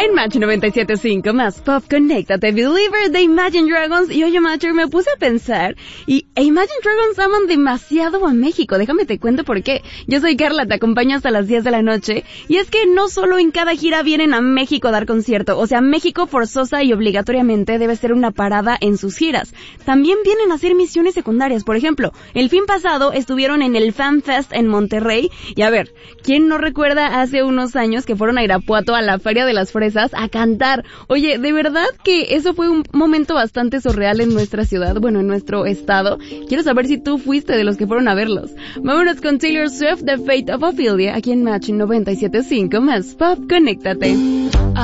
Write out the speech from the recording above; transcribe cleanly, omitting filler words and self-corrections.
En Match 97.5 más pop, conéctate, Believer de Imagine Dragons. Y oye, Matcher, me puse a pensar, Imagine Dragons aman demasiado a México. Déjame te cuento por qué. Yo soy Carla, te acompaño hasta las 10 de la noche. Y es que no solo en cada gira vienen a México a dar concierto. O sea, México forzosa y obligatoriamente debe ser una parada en sus giras. También vienen a hacer misiones secundarias. Por ejemplo, el fin pasado estuvieron en el Fan Fest en Monterrey. Y a ver, ¿quién no recuerda hace unos años que fueron a Irapuato a la Feria de las Fresas a cantar? Oye, de verdad que eso fue un momento bastante surreal en nuestra ciudad, bueno, en nuestro estado. Quiero saber si tú fuiste de los que fueron a verlos. Vámonos con Taylor Swift, The Fate of Ophelia, aquí en Match 97.5 más pop, conéctate.